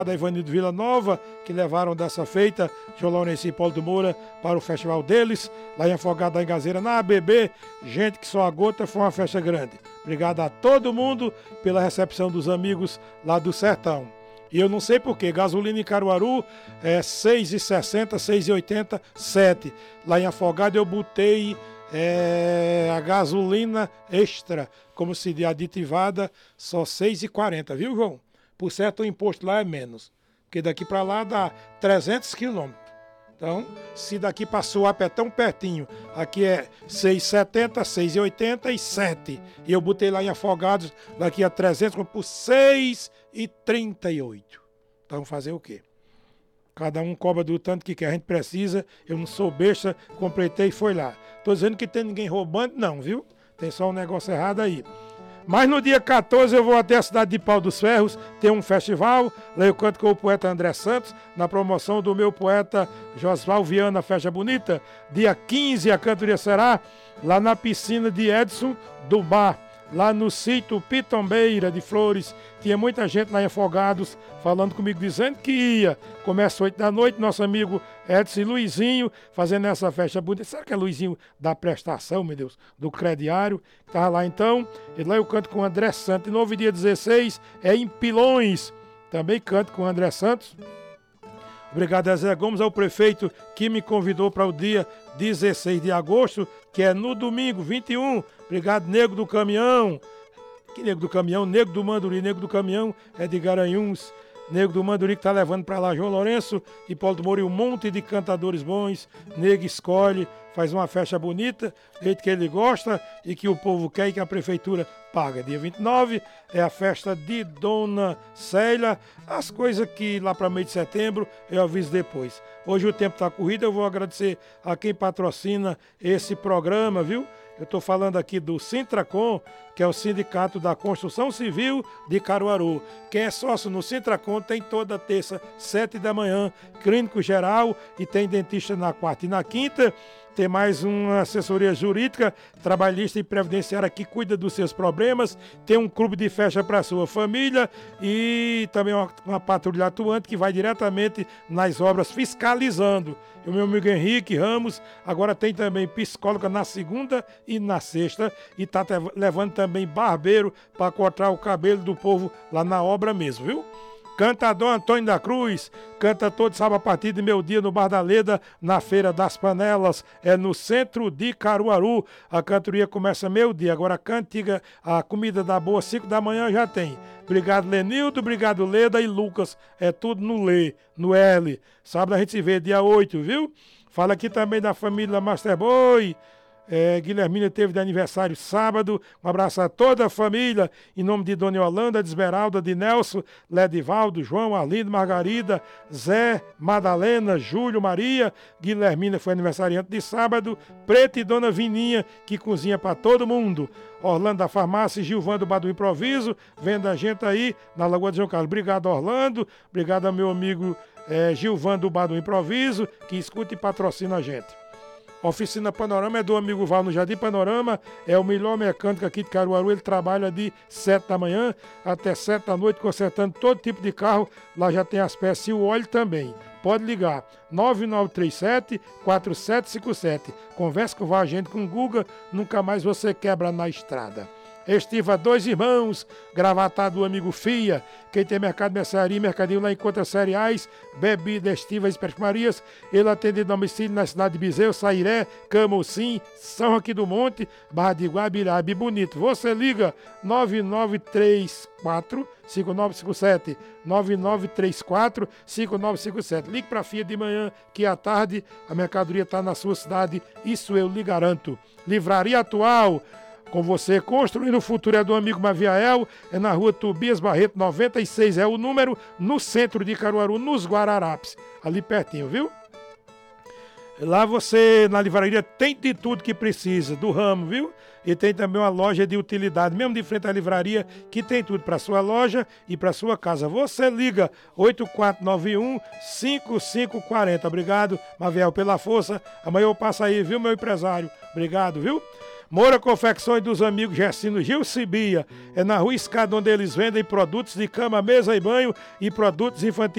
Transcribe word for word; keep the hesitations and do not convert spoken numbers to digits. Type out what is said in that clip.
da Ivanildo Vila Nova, que levaram dessa feita João Lourenço e Paulo do Moura para o festival deles, lá em Afogado da Engazeira, na A B B. Gente, que só a gota, foi uma festa grande. Obrigado a todo mundo pela recepção dos amigos lá do Sertão. E eu não sei porquê, gasolina em Caruaru é seis reais e sessenta centavos, seis reais e oitenta centavos, sete. Lá em Afogado eu botei é, a gasolina extra, como se diz, aditivada, só seis reais e quarenta centavos, viu, João? Por certo, o imposto lá é menos, porque daqui para lá dá trezentos quilômetros. Então, se daqui para Suape é tão pertinho, aqui é seis reais e setenta centavos, seis reais e oitenta centavos e sete. E eu botei lá em Afogados, daqui a trezentos, por seis reais e trinta e oito. Então, fazer o quê? Cada um cobra do tanto que quer, a gente precisa. Eu não sou besta, completei e foi lá. Tô dizendo que tem ninguém roubando, não, viu? Tem só um negócio errado aí. Mas no dia quatorze eu vou até a cidade de Pau dos Ferros, tem um festival, lá eu canto com o poeta André Santos, na promoção do meu poeta Josval Viana, Festa Bonita. Dia quinze a cantoria será lá na piscina de Edson do Bar, lá no sítio Pitombeira de Flores. Tinha muita gente lá em Afogados falando comigo, dizendo que ia. Começa oito da noite, nosso amigo Edson e Luizinho fazendo essa festa bonita. Será que é Luizinho da prestação, meu Deus, do crediário? Estava lá então. E lá eu canto com o André Santos. E novo dia dezesseis é em Pilões. Também canto com o André Santos. Obrigado a Zé Gomes, ao prefeito que me convidou para o dia dezesseis de agosto, que é no domingo vinte e um. Obrigado, Nego do Caminhão. Que Nego do Caminhão? Nego do Manduri. Nego do Caminhão é de Garanhuns. Nego do Manduri que está levando para lá João Lourenço e Paulo do Moura e um monte de cantadores bons. Nego escolhe, faz uma festa bonita, do jeito que ele gosta e que o povo quer e que a prefeitura paga. Dia vinte e nove é a festa de Dona Célia. As coisas que lá para meio de setembro eu aviso depois. Hoje o tempo está corrido, eu vou agradecer a quem patrocina esse programa, viu? Eu estou falando aqui do Sintracom, que é o Sindicato da Construção Civil de Caruaru. Quem é sócio no Sintracom tem toda terça, sete da manhã, clínico geral, e tem dentista na quarta e na quinta. Tem mais uma assessoria jurídica, trabalhista e previdenciária que cuida dos seus problemas. Tem um clube de festa para a sua família e também uma, uma patrulha atuante que vai diretamente nas obras fiscalizando. E o meu amigo Henrique Ramos agora tem também psicóloga na segunda e na sexta e está levando também barbeiro para cortar o cabelo do povo lá na obra mesmo, viu? Cantador Antônio da Cruz, canta todo sábado a partir de meio-dia no Bar da Leda, na Feira das Panelas, é no centro de Caruaru. A cantoria começa meio-dia, agora a cantiga, a comida da boa, cinco da manhã já tem. Obrigado, Lenildo, obrigado, Leda e Lucas, é tudo no Lê, no L. Sábado a gente se vê dia oito, viu? Fala aqui também da família Masterboy. É, Guilhermina teve de aniversário sábado. Um abraço a toda a família. Em nome de Dona Yolanda, de Esmeralda, de Nelson, Ledivaldo, João, Arlindo, Margarida, Zé, Madalena, Júlio, Maria. Guilhermina foi aniversariante de sábado. Preta e Dona Vininha, que cozinha para todo mundo. Orlando da Farmácia e Gilvan do Bar do Improviso. Vendo a gente aí na Lagoa de João Carlos. Obrigado, Orlando. Obrigado ao meu amigo é, Gilvan do Bar do Improviso, que escuta e patrocina a gente. Oficina Panorama é do amigo Val no Jardim Panorama, é o melhor mecânico aqui de Caruaru. Ele trabalha de sete da manhã até sete da noite, consertando todo tipo de carro. Lá já tem as peças e o óleo também. Pode ligar, nove nove três sete, quatro sete cinco sete. Converse com o Val, gente, com o Guga, nunca mais você quebra na estrada. Estiva Dois Irmãos, Gravatá do amigo Fia. Quem tem mercado, mercearia, mercadinho lá encontra cereais, bebidas, estivas e perfumarias. Ele atende domicílio na cidade de Bezerro, Sairé, Camocim, São Joaquim do Monte, Barra de Guabirabe, Bonito. Você liga nove nove três quatro, cinco nove cinco sete, nove nove três quatro, cinco nove cinco sete. Ligue para a Fia de manhã, que à tarde a mercadoria está na sua cidade, isso eu lhe garanto. Livraria Atual, com você, construindo o futuro, é do amigo Maviael, é na rua Tobias Barreto, noventa e seis, é o número, no centro de Caruaru, nos Guararapes, ali pertinho, viu? Lá você, na livraria, tem de tudo que precisa, do ramo, viu? E tem também uma loja de utilidade, mesmo de frente à livraria, que tem tudo para sua loja e para sua casa. Você liga oito quatro nove um, cinco cinco quatro zero. Obrigado, Maviel, pela força. Amanhã eu passo aí, viu, meu empresário? Obrigado, viu? Moura Confecções dos amigos Gessino Gil Cibia. É na Rua Escada, onde eles vendem produtos de cama, mesa e banho e produtos infantis.